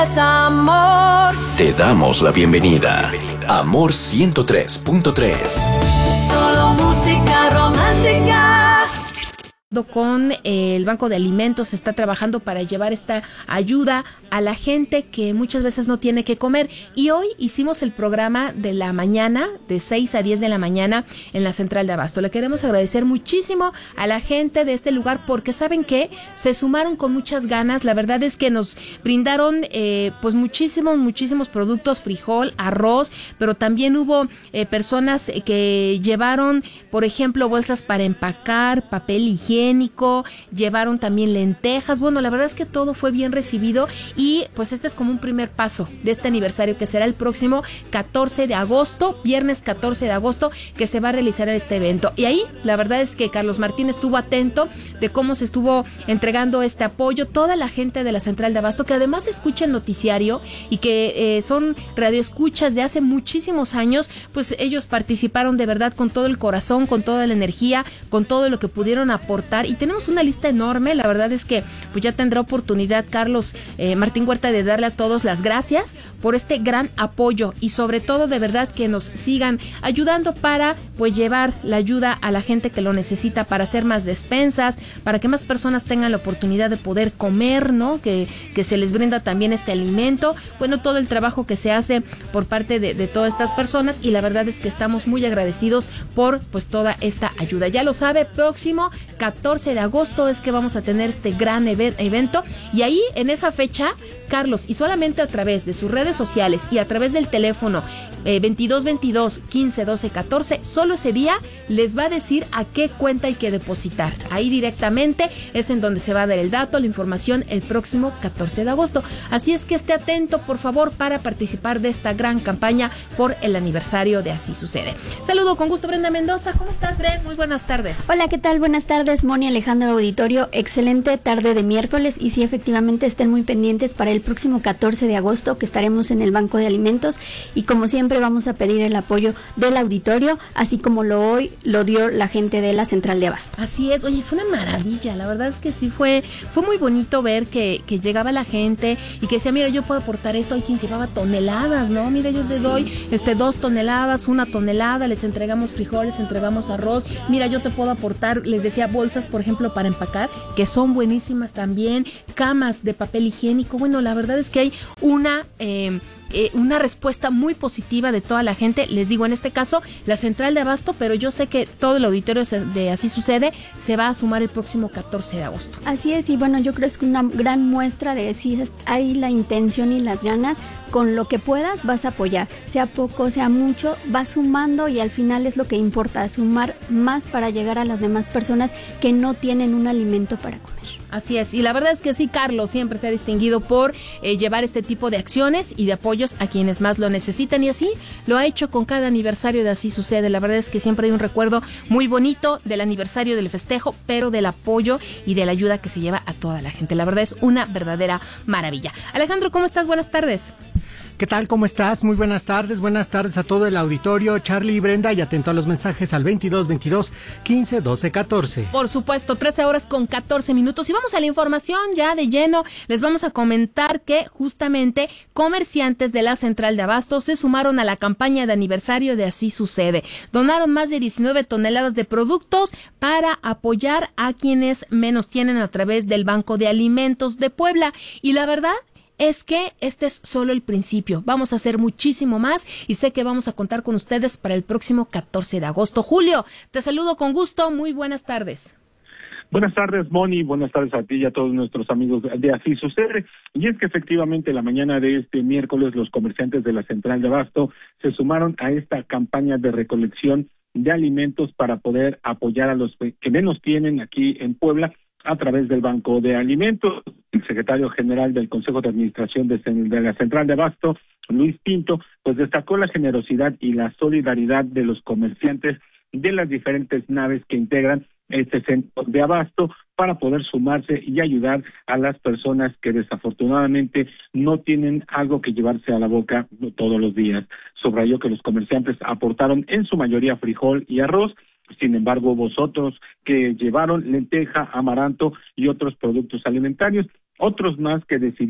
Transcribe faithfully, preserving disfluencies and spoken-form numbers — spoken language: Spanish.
Amor. Te damos la bienvenida. Amor ciento tres punto tres. Solo música romántica. Con el Banco de Alimentos se está trabajando para llevar esta ayuda a la gente que muchas veces no tiene que comer, y hoy hicimos el programa de la mañana de seis a diez de la mañana en la Central de Abasto. Le queremos agradecer muchísimo a la gente de este lugar porque saben que se sumaron con muchas ganas. La verdad es que nos brindaron eh, pues muchísimos muchísimos productos, frijol, arroz, pero también hubo eh, personas que llevaron, por ejemplo, bolsas para empacar, papel higiénico, llevaron también lentejas. Bueno, la verdad es que todo fue bien recibido, y pues este es como un primer paso de este aniversario que será el próximo catorce de agosto, viernes catorce de agosto, que se va a realizar este evento. Y ahí la verdad es que Carlos Martín estuvo atento de cómo se estuvo entregando este apoyo. Toda la gente de la Central de Abasto, que además escucha el noticiario y que eh, son radioescuchas de hace muchísimos años, pues ellos participaron de verdad con todo el corazón, con toda la energía, con todo lo que pudieron aportar. Y tenemos una lista enorme. La verdad es que pues ya tendrá oportunidad Carlos eh, Martín Huerta de darle a todos las gracias por este gran apoyo, y sobre todo de verdad que nos sigan ayudando para pues llevar la ayuda a la gente que lo necesita, para hacer más despensas, para que más personas tengan la oportunidad de poder comer, ¿no? Que, que se les brinda también este alimento. Bueno, todo el trabajo que se hace por parte de, de todas estas personas, y la verdad es que estamos muy agradecidos por pues toda esta ayuda. Ya lo sabe, próximo catorce de agosto es que vamos a tener este gran eve- evento, y ahí en esa fecha Carlos, y solamente a través de sus redes sociales y a través del teléfono eh, veintidós veintidós quince doce catorce, solo ese día les va a decir a qué cuenta hay que depositar. Ahí directamente es en donde se va a dar el dato, la información, el próximo catorce de agosto. Así es que esté atento, por favor, para participar de esta gran campaña por el aniversario de Así Sucede. Saludo con gusto, Brenda Mendoza. ¿Cómo estás, Brenda? Muy buenas tardes. Hola, ¿qué tal? Buenas tardes, Moni, Alejandro Auditorio. Excelente tarde de miércoles, y sí, efectivamente estén muy pendientes para el próximo catorce de agosto, que estaremos en el Banco de Alimentos, y como siempre vamos a pedir el apoyo del auditorio, así como lo hoy lo dio la gente de la Central de Abasto. Así es. Oye, fue una maravilla. La verdad es que sí fue fue muy bonito ver que, que llegaba la gente y que decía, mira, yo puedo aportar esto. Hay quien llevaba toneladas, ¿no? Mira, yo te sí. doy este dos toneladas, una tonelada, les entregamos frijoles, entregamos arroz. Mira, yo te puedo aportar, les decía, bolsas, por ejemplo, para empacar, que son buenísimas también, camas de papel higiénico. Bueno, la verdad es que hay una eh, eh, una respuesta muy positiva de toda la gente. Les digo, en este caso, la Central de Abasto, pero yo sé que todo el auditorio de Así Sucede se va a sumar el próximo catorce de agosto. Así es, y bueno, yo creo que es una gran muestra de si hay la intención y las ganas. Con lo que puedas vas a apoyar, sea poco, sea mucho, vas sumando, y al final es lo que importa, sumar más para llegar a las demás personas que no tienen un alimento para comer. Así es, y la verdad es que sí, Carlos siempre se ha distinguido por eh, llevar este tipo de acciones y de apoyos a quienes más lo necesitan, y así lo ha hecho con cada aniversario de Así Sucede. La verdad es que siempre hay un recuerdo muy bonito del aniversario, del festejo, pero del apoyo y de la ayuda que se lleva a toda la gente. La verdad es una verdadera maravilla. Alejandro, ¿cómo estás? Buenas tardes. ¿Qué tal? ¿Cómo estás? Muy buenas tardes. Buenas tardes a todo el auditorio. Charlie y Brenda, y atento a los mensajes al veintidós veintidós quince doce catorce. Por supuesto, trece horas con catorce minutos. Y vamos a la información ya de lleno. Les vamos a comentar que justamente comerciantes de la Central de Abasto se sumaron a la campaña de aniversario de Así Sucede. Donaron más de diecinueve toneladas de productos para apoyar a quienes menos tienen a través del Banco de Alimentos de Puebla. Y la verdad es que este es solo el principio. Vamos a hacer muchísimo más, y sé que vamos a contar con ustedes para el próximo catorce de agosto. Julio, te saludo con gusto. Muy buenas tardes. Buenas tardes, Moni. Buenas tardes a ti y a todos nuestros amigos de Así Sucede. Y es que efectivamente la mañana de este miércoles los comerciantes de la Central de Abasto se sumaron a esta campaña de recolección de alimentos para poder apoyar a los que menos tienen aquí en Puebla a través del Banco de Alimentos. El secretario general del Consejo de Administración de, de la Central de Abasto, Luis Pinto, pues destacó la generosidad y la solidaridad de los comerciantes de las diferentes naves que integran este centro de abasto para poder sumarse y ayudar a las personas que desafortunadamente no tienen algo que llevarse a la boca todos los días. Subrayó que los comerciantes aportaron en su mayoría frijol y arroz. Sin embargo, vosotros que llevaron lenteja, amaranto y otros productos alimentarios, otros más que decidieron